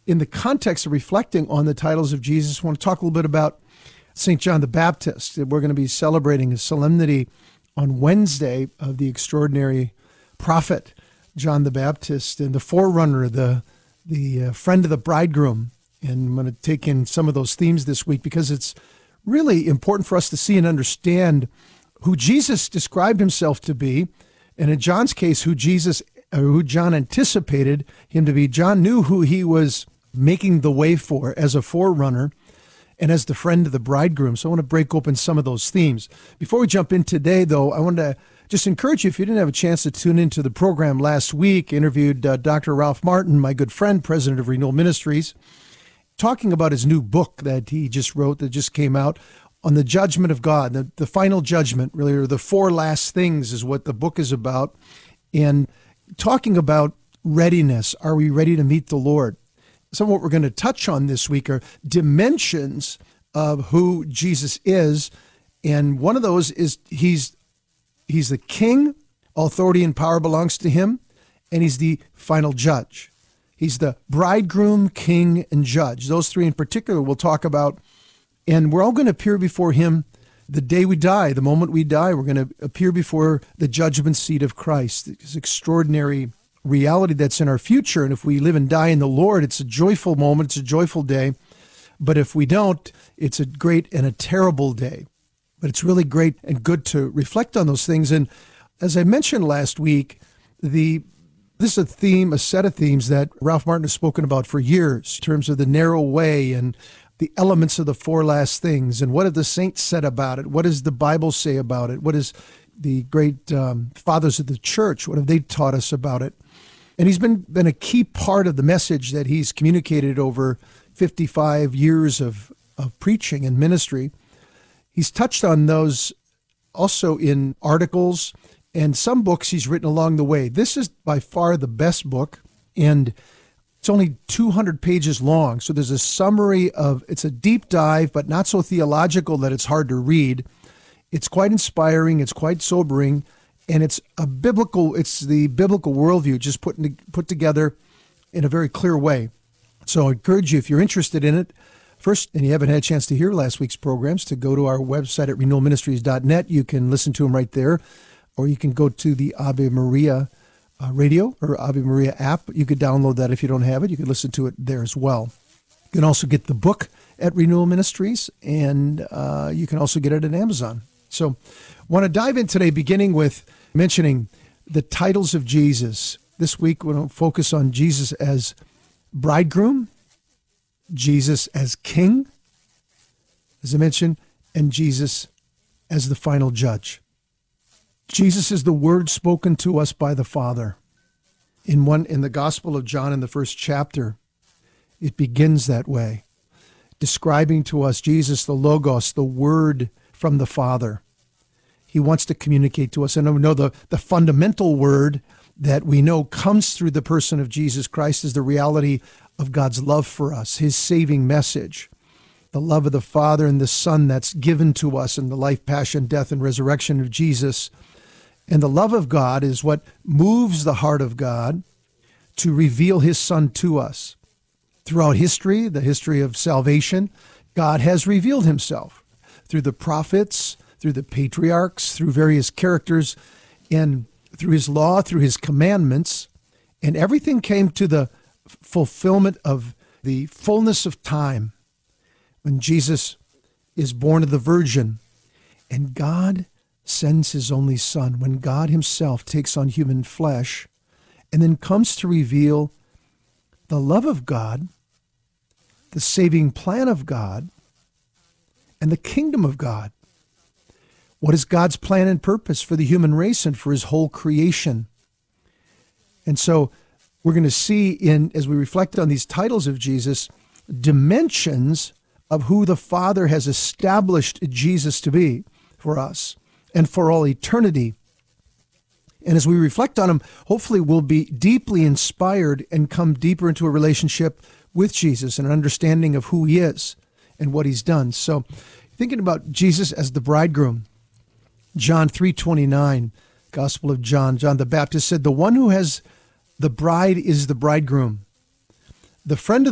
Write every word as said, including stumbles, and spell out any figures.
in the context of reflecting on the titles of Jesus, I want to talk a little bit about Saint John the Baptist. We're going to be celebrating a solemnity on Wednesday of the extraordinary prophet, John the Baptist, and the forerunner, the, the uh, friend of the bridegroom. And I'm going to take in some of those themes this week because it's really important for us to see and understand who Jesus described himself to be, and in John's case, who Jesus, or who John anticipated him to be. John knew who he was making the way for as a forerunner and as the friend of the bridegroom. So I want to break open some of those themes. Before we jump in today, though, I want to just encourage you, if you didn't have a chance to tune into the program last week, interviewed uh, Doctor Ralph Martin, my good friend, president of Renewal Ministries, talking about his new book that he just wrote that just came out on the judgment of God, the, the final judgment, really, or the four last things is what the book is about. And talking about readiness. Are we ready to meet the Lord? Some of what we're going to touch on this week are dimensions of who Jesus is. And one of those is he's he's the king, authority and power belongs to him, and he's the final judge. He's the bridegroom, king, and judge. Those three in particular we'll talk about. And we're all going to appear before him the day we die, the moment we die. We're going to appear before the judgment seat of Christ. This extraordinary reality that's in our future. And if we live and die in the Lord, it's a joyful moment. It's a joyful day. But if we don't, it's a great and a terrible day. But it's really great and good to reflect on those things. And as I mentioned last week, the this is a theme, a set of themes that Ralph Martin has spoken about for years in terms of the narrow way and the elements of the four last things. And what have the saints said about it? What does the Bible say about it? What is the great um, fathers of the church, what have they taught us about it? And he's been, been a key part of the message that he's communicated over fifty-five years of, of preaching and ministry. He's touched on those also in articles and some books he's written along the way. This is by far the best book, and it's only two hundred pages long. So there's a summary of, it's a deep dive, but not so theological that it's hard to read. It's quite inspiring. It's quite sobering. And it's a biblical, it's the biblical worldview just put, in, put together in a very clear way. So I encourage you, if you're interested in it, first, and you haven't had a chance to hear last week's programs, to go to our website at renewal ministries dot net. You can listen to them right there, or you can go to the Ave Maria uh, radio or Ave Maria app. You could download that if you don't have it. You can listen to it there as well. You can also get the book at Renewal Ministries, and uh, you can also get it at Amazon. So I want to dive in today, beginning with mentioning the titles of Jesus. This week, we're going to focus on Jesus as bridegroom, Jesus as king, as I mentioned, and Jesus as the final judge. Jesus is the word spoken to us by the Father. In one, in the Gospel of John, in the first chapter, it begins that way, describing to us Jesus, the Logos, the word from the Father. He wants to communicate to us. And we know the, the fundamental word that we know comes through the person of Jesus Christ is the reality of God's love for us, his saving message, the love of the Father and the Son that's given to us in the life, passion, death, and resurrection of Jesus. And the love of God is what moves the heart of God to reveal his Son to us. Throughout history, the history of salvation, God has revealed himself through the prophets, through the patriarchs, through various characters, and through his law, through his commandments. And everything came to the fulfillment of the fullness of time when Jesus is born of the Virgin. And God sends his only Son, when God himself takes on human flesh and then comes to reveal the love of God, the saving plan of God, and the kingdom of God. What is God's plan and purpose for the human race and for his whole creation? And so we're going to see, in as we reflect on these titles of Jesus, dimensions of who the Father has established Jesus to be for us and for all eternity. And as we reflect on him, hopefully we'll be deeply inspired and come deeper into a relationship with Jesus and an understanding of who he is and what he's done. So thinking about Jesus as the bridegroom, John three twenty-nine, Gospel of John, John the Baptist said, "The one who has the bride is the bridegroom. The friend of